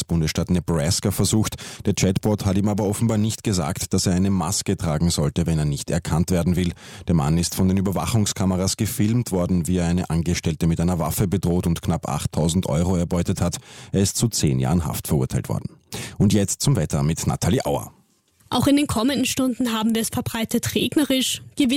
US-Bundesstaat Nebraska versucht. Der Chatbot hat ihm aber offenbar nicht gesagt, dass er eine Maske tragen sollte, wenn er nicht erkannt werden will. Der Mann ist von den Überwachungskameras gefilmt worden, wie er eine Angestellte mit einer Waffe bedroht und knapp 8.000 Euro erbeutet hat. Er ist zu 10 Jahren Haft verurteilt worden. Und jetzt zum Wetter mit Nathalie Auer. Auch in den kommenden Stunden haben wir es verbreitet regnerisch.